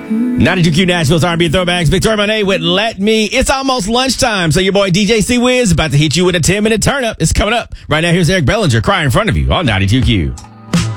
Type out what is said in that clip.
92Q Nashville's R&B Throwbacks. Victoria Monet with Let Me. It's almost lunchtime, so your boy DJ C-Wiz about to hit you with a 10-minute turn-up. It's coming up. Right now, here's Eric Bellinger crying in front of you on 92Q.